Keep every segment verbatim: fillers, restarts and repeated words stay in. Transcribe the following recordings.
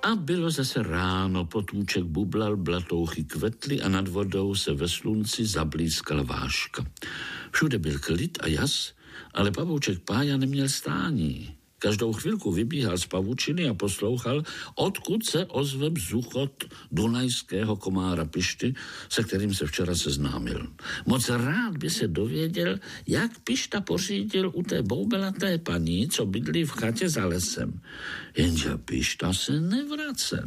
A bylo zase ráno, potůček bublal, blatouchy kvetly a nad vodou se ve slunci zablízkala váška. Všude byl klid a jas, ale pavouček Pája neměl stání. Každou chvilku vybíhal z pavučiny a poslouchal, odkud se ozve bzuchot dunajského komára Pišty, se kterým se včera seznámil. Moc rád by se dověděl, jak Pišta pořídil u té boubelaté paní, co bydlí v chatě za lesem. Jenže Pišta se nevracel.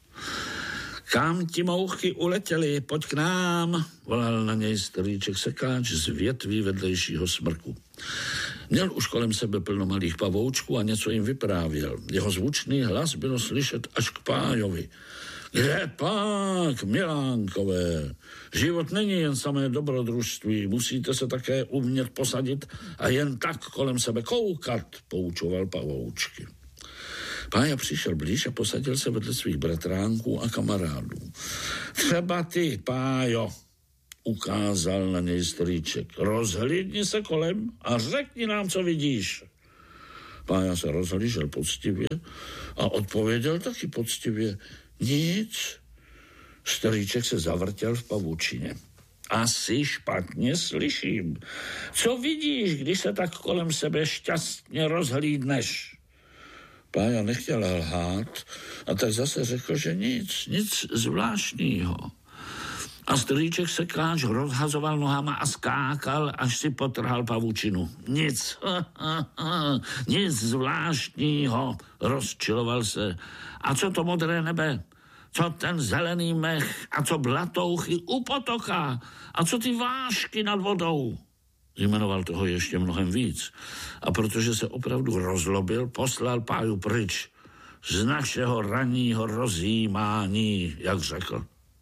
Kam ti mouchy uletěli, pojď k nám, volal na něj strýček sekáč z větví vedlejšího smrku. Měl už kolem sebe plno malých pavoučků a něco jim vyprávěl. Jeho zvučný hlas bylo slyšet až k Pájovi. Kde pak, milánkové? Život není jen samé dobrodružství, musíte se také umět posadit a jen tak kolem sebe koukat, poučoval pavoučky. Pája přišel blíž a posadil se vedle svých bratránků a kamarádů. Třeba ty, Pájo, ukázal na něj strýček. Rozhlídni se kolem a řekni nám, co vidíš. Pája se rozhlížel poctivě a odpověděl taky poctivě. Nic. Strýček se zavrtěl v pavučině. Asi špatně slyším. Co vidíš, když se tak kolem sebe šťastně rozhlídneš? Pája nechtěl lhát a tak zase řekl, že nic, nic zvláštního. A strýček sekáč rozhazoval nohama a skákal, až si potrhal pavučinu. Nic, nic zvláštního, rozčiloval se. A co to modré nebe? Co ten zelený mech? A co blatouchy u potoka? A co ty vášky nad vodou? Jmenoval toho ještě mnohem víc. A protože se opravdu rozlobil, poslal Páju pryč z našeho ranního rozjímání, jak řekl.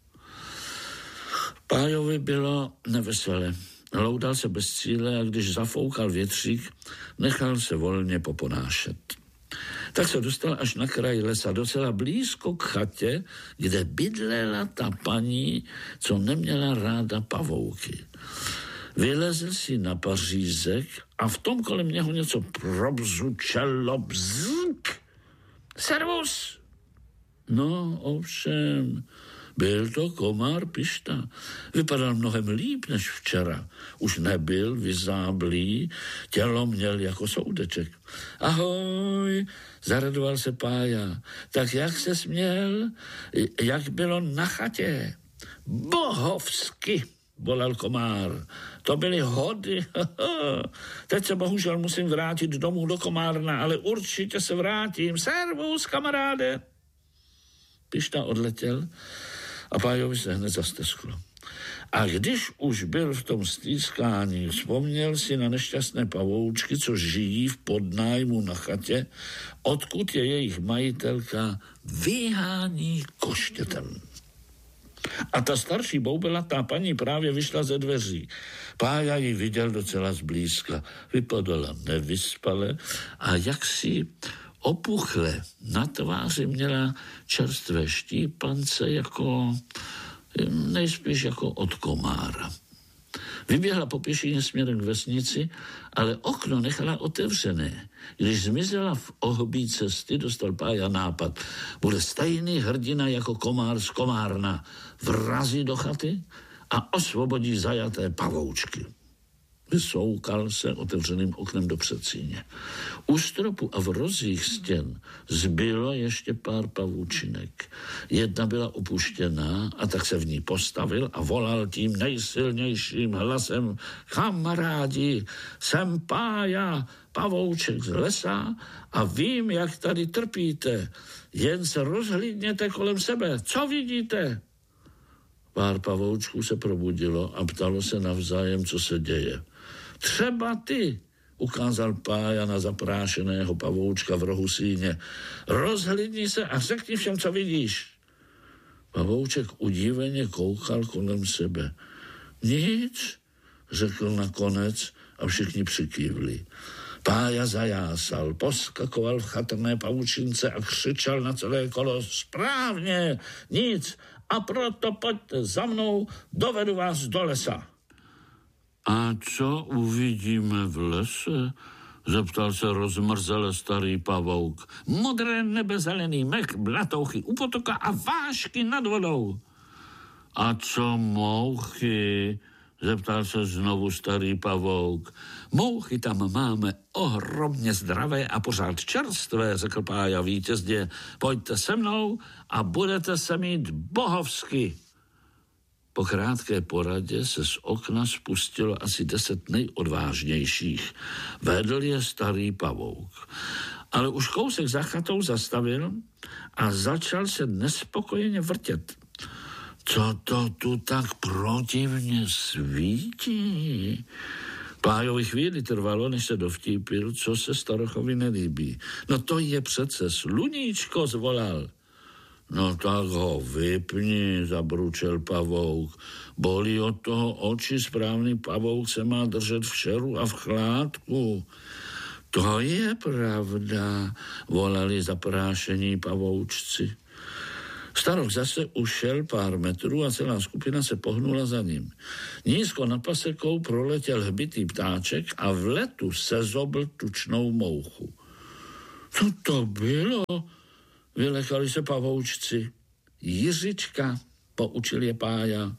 Pájovi bylo nevesele. Loudal se bez cíle a když zafoukal větřík, nechal se volně poponášet. Tak se dostal až na kraj lesa, docela blízko k chatě, kde bydlela ta paní, co neměla ráda pavouky. Vylezl si na pařízek a v tom kolem něho něco probzučelo bzk. Servus! No, ovšem, byl to komár Pišta. Vypadal mnohem líp než včera. Už nebyl vyzáblý, tělo měl jako soudeček. Ahoj, zaradoval se Pája. Tak jak se směl? Jak bylo na chatě? Bohovsky, volal komár. To byly hody. Teď se bohužel musím vrátit domů do komárna, ale určitě se vrátím. Servus, kamaráde. Pišta odletěl a Pájovi se hned zastesklo. A když už byl v tom stýskání, vzpomněl si na nešťastné pavoučky, co žijí v podnájmu na chatě, odkud je jejich majitelka vyhání koštětem. A ta starší boubelatá paní právě vyšla ze dveří. Pája ji viděl docela zblízka. Vypadala nevyspale a jaksi opuchle na tváři měla čerstvé štípance jako, nejspíš jako od komára. Vyběhla po pěšině směrem k vesnici, ale okno nechala otevřené. Když zmizela v ohobí cesty, dostal Pája nápad. Bude stejný hrdina jako komár z komárna. Vrazí do chaty a osvobodí zajaté pavoučky. Vysoukal se otevřeným oknem do předsíně. U stropu a v rozích stěn zbylo ještě pár pavoučinek. Jedna byla opuštěná a tak se v ní postavil a volal tím nejsilnějším hlasem: kamarádi, jsem Pája, pavouček z lesa a vím, jak tady trpíte. Jen se rozhlídněte kolem sebe. Co vidíte? Pár pavoučků se probudilo a ptalo se navzájem, co se děje. Třeba ty, ukázal Pája na zaprášeného pavoučka v rohu síně. Rozhlídni se a řekni všem, co vidíš. Pavouček udiveně koukal kolem sebe. Nic, řekl nakonec a všichni přikývli. Pája zajásal, poskakoval v chatrné pavučince a křičel na celé kolo: správně, nic, a proto pojďte za mnou, dovedu vás do lesa. A co uvidíme v lese? zeptal se rozmrzele starý pavouk. Modré nebe, zelený mech, blatouchy u potoka a vášky nad vodou. A co mouchy? Zeptal se znovu starý pavouk. Mouchy tam máme ohromně zdravé a pořád čerstvé, řekl Pája vítězdě. Pojďte se mnou a budete se mít bohovsky. Po krátké poradě se z okna spustilo asi deset nejodvážnějších. Vedl je starý pavouk. Ale už kousek za chatou zastavil a začal se nespokojeně vrtět. Co to tu tak protivně svítí? Pájovi chvíli trvalo, než se dovtípil, co se starochovi nelíbí. No to je přece sluníčko, zvolal. No tak ho vypni, zabručel pavouk. Bolí od toho oči, správný pavouk se má držet v šeru a v chládku. To je pravda, volali zaprášení pavoučci. Starok zase ušel pár metrů a celá skupina se pohnula za ním. Nízko nad pasekou proletěl hbitý ptáček a v letu sezobl tučnou mouchu. Co to bylo? Vylekali se pavoučci. Jiřička, poučil je Pája.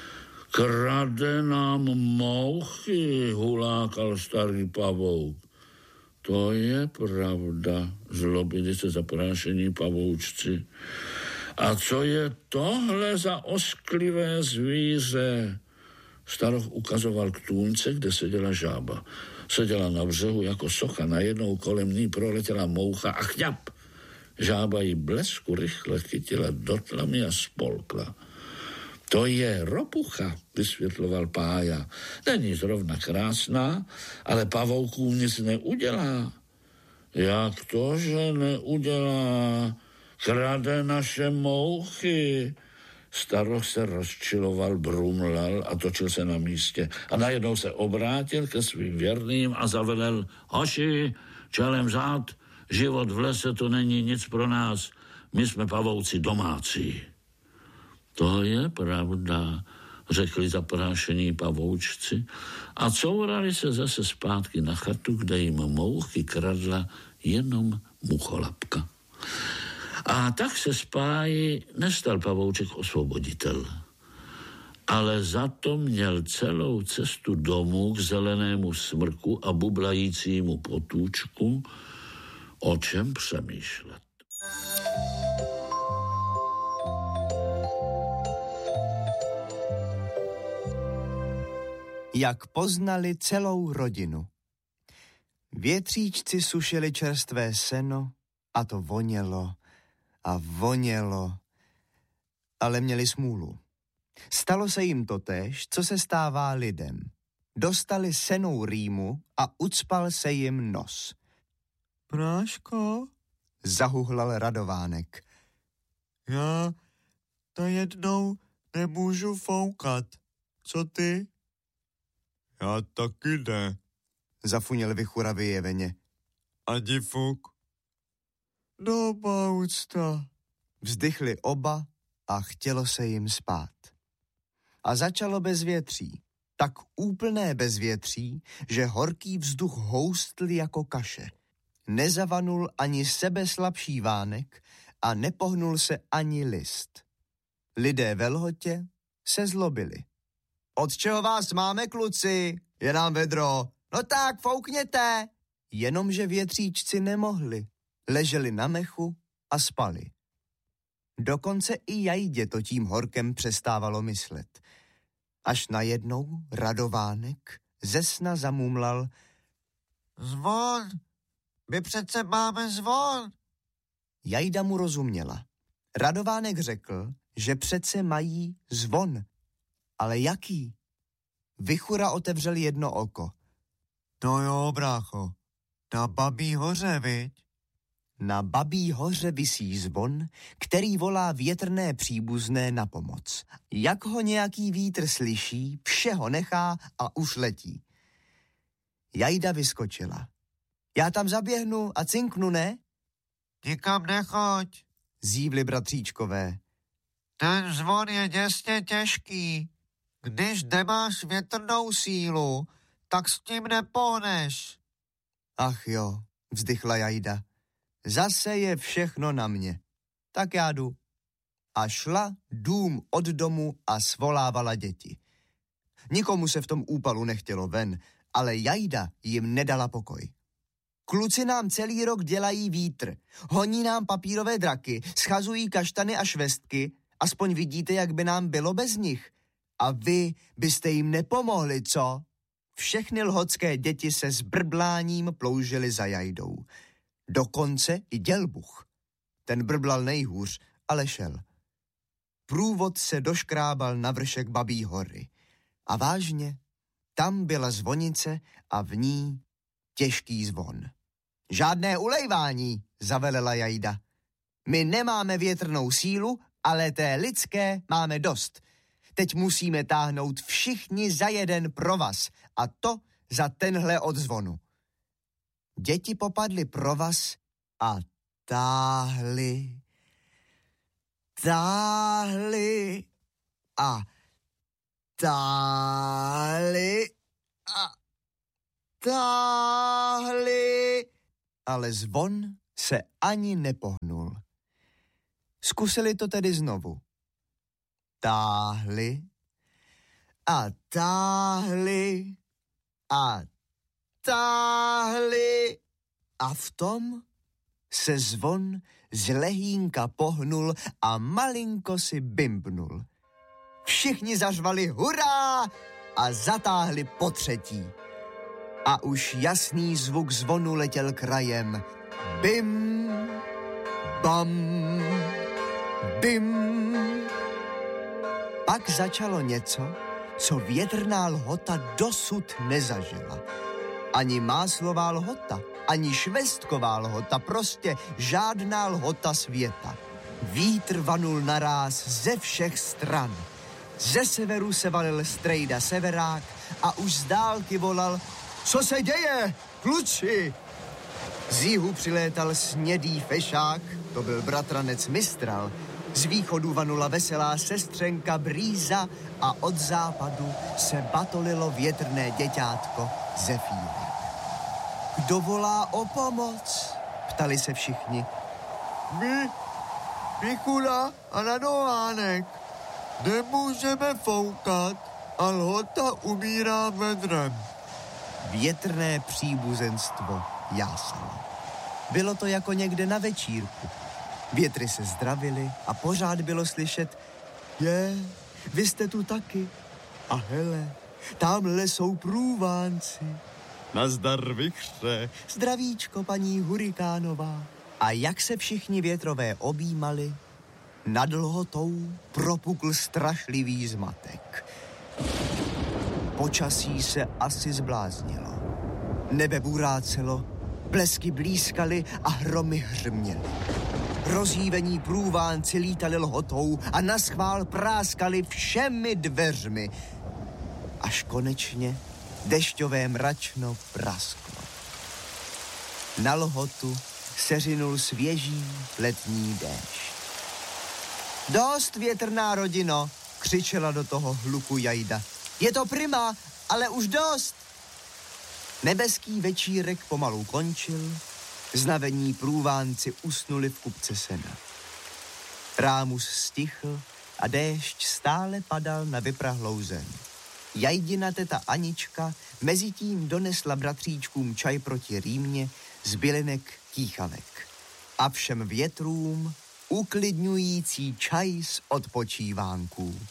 Krade nám mouchy, hulákal starý pavouk. To je pravda, zlobili se zaprášení pavoučci. A co je tohle za osklivé zvíře? Staroch ukazoval k tůňce, kde seděla žába. Seděla na břehu jako socha, najednou kolem ní proletěla moucha a chňap. Žába jí blesku rychle chytila do tlamy a spolkla. To je ropucha, vysvětloval Pája. Není zrovna krásná, ale pavouků nic neudělá. Jak to, že neudělá? Krade naše mouchy. Staroch se rozčiloval, brumlal a točil se na místě. A najednou se obrátil ke svým věrným a zavelel. Hoši, čelem vzad, život v lese to není nic pro nás. My jsme pavouci domácí. To je pravda, řekli zaprášení pavoučci a courali se zase zpátky na chatu, kde jim mouchy kradla jenom mucholapka. A tak se z Páji nestal pavouček osvoboditel, ale za to měl celou cestu domů k zelenému smrku a bublajícímu potůčku, o čem přemýšlet. Jak poznali celou rodinu. Větříčci sušili čerstvé seno a to vonělo a vonělo, ale měli smůlu. Stalo se jim totéž, co se stává lidem. Dostali senou rýmu a ucpal se jim nos. Práško, zahuhlal Radovánek. Já to jednou nemůžu foukat. Co ty? Já taky ne, zafuněl Vichura vyjeveně. Ani fuk. Doba úcta. Vzdychli oba a chtělo se jim spát. A začalo bezvětří. Tak úplné bezvětří, že horký vzduch houstl jako kaše. Nezavanul ani sebeslabší vánek a nepohnul se ani list. Lidé ve lhotě se zlobili. Od čeho vás máme, kluci? Je nám vedro. No tak, foukněte. Jenomže větříčci nemohli. Leželi na mechu a spali. Dokonce i Jajdě to tím horkem přestávalo myslet. Až najednou Radovánek ze sna zamumlal. Zvon, my přece máme zvon. Jajda mu rozuměla. Radovánek řekl, že přece mají zvon. Ale jaký? Vichura otevřel jedno oko. No jo, brácho, na Babí hoře, viď? Na Babí hoře visí zvon, který volá větrné příbuzné na pomoc. Jak ho nějaký vítr slyší, vše ho nechá a už letí. Jajda vyskočila. Já tam zaběhnu a cinknu, ne? Nikam nechoď, zívli bratříčkové. Ten zvon je děsně těžký. Když nemáš větrnou sílu, tak s tím nepohneš. Ach jo, vzdychla Jajda. Zase je všechno na mě. Tak já jdu. A šla dům od domu a svolávala děti. Nikomu se v tom úpalu nechtělo ven, ale Jajda jim nedala pokoj. Kluci nám celý rok dělají vítr, honí nám papírové draky, schazují kaštany a švestky, aspoň vidíte, jak by nám bylo bez nich. A vy byste jim nepomohli, co? Všechny lhotské děti se s brbláním ploužily za Jajdou. Dokonce i dělbuch. Ten brblal nejhůř, ale šel. Průvod se doškrábal na vršek Babí hory. A vážně, tam byla zvonice a v ní těžký zvon. Žádné ulejvání, zavelela Jajda. My nemáme větrnou sílu, ale té lidské máme dost. Teď musíme táhnout všichni za jeden provaz a to za tenhle odzvonu. Děti popadly provaz a táhli, táhli a táhli a táhli, ale zvon se ani nepohnul. Zkusili to tedy znovu. Táhli a táhli a táhli a v tom se zvon z lehínka pohnul a malinko si bimbnul. Všichni zařvali hurá a zatáhli po třetí. A už jasný zvuk zvonu letěl krajem. Bim, bam, bim. Pak začalo něco, co větrná lhota dosud nezažila. Ani máslová lhota, ani švestková lhota, prostě žádná lhota světa. Vítr vanul naráz ze všech stran. Ze severu se valil strejda severák a už z dálky volal: Co se děje, kluci? Z jihu přilétal snědý fešák, to byl bratranec Mistral. Z východu vanula veselá sestřenka Brýza a od západu se batolilo větrné děťátko Zefírek. Kdo volá o pomoc? Ptali se všichni. My, Michula a Radovánek, nemůžeme foukat a lhota umírá vedrem. Větrné příbuzenstvo jásalo. Bylo to jako někde na večírku. Větry se zdravily a pořád bylo slyšet: Je, vy jste tu taky. A hele, tamhle jsou průvánci. Nazdar, vichře. Zdravíčko, paní Hurikánová. A jak se všichni větrové objímali, nad lhotou propukl strašlivý zmatek. Počasí se asi zbláznilo. Nebe burácelo, blesky blízkaly a hromy hřměly. Rozhývení průvánci lítali lhotou a naschvál práskali všemi dveřmi. Až konečně dešťové mračno prasklo. Na lhotu seřinul svěží letní déšť. Dost, větrná rodino, křičela do toho hluku Jajda. Je to prima, ale už dost. Nebeský večírek pomalu končil, znavení průvánci usnuli v kupce sena. Rámus stichl a déšť stále padal na vyprahlou zem. Jajdina teta Anička mezitím donesla bratříčkům čaj proti rýmě z bylinek kýchavek. A všem větrům uklidňující čaj z odpočívánků.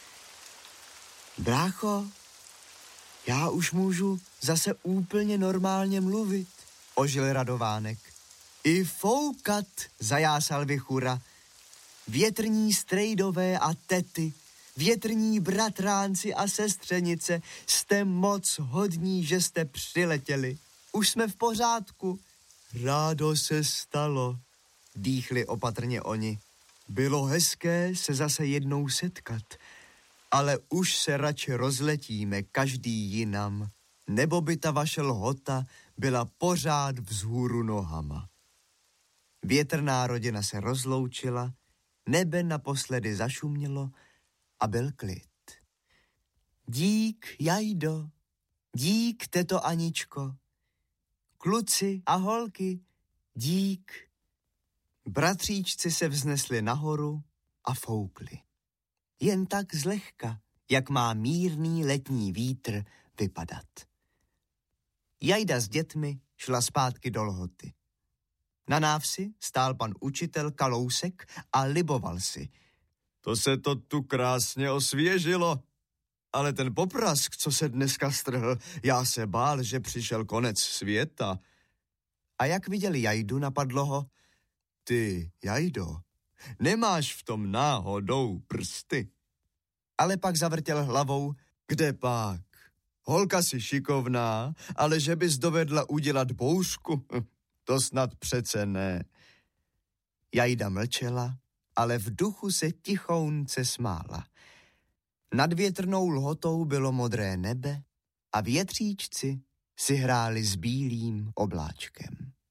Brácho, já už můžu zase úplně normálně mluvit, ožil Radovánek. I foukat, zajásal Vichura. Větrní strejdové a tety, větrní bratránci a sestřenice, jste moc hodní, že jste přiletěli. Už jsme v pořádku. Rádo se stalo, dýchli opatrně oni. Bylo hezké se zase jednou setkat, ale už se radši rozletíme každý jinam, nebo by ta vaše lhota byla pořád vzhůru nohama. Větrná rodina se rozloučila, nebe naposledy zašumělo a byl klid. Dík, Jajdo, dík, teto Aničko. Kluci a holky, dík. Bratříčci se vznesli nahoru a foukli. Jen tak zlehka, jak má mírný letní vítr vypadat. Jajda s dětmi šla zpátky do Lhoty. Na návsi stál pan učitel Kalousek a liboval si. To se to tu krásně osvěžilo. Ale ten poprask, co se dneska strhl, já se bál, že přišel konec světa. A jak viděl Jajdu, napadlo ho. Ty, Jajdo, nemáš v tom náhodou prsty? Ale pak zavrtěl hlavou. Kde pak? Holka si šikovná, ale že bys dovedla udělat bouřku, to snad přece ne. Jajda mlčela, ale v duchu se tichounce smála. Nad větrnou Lhotou bylo modré nebe a větříčci si hráli s bílým obláčkem.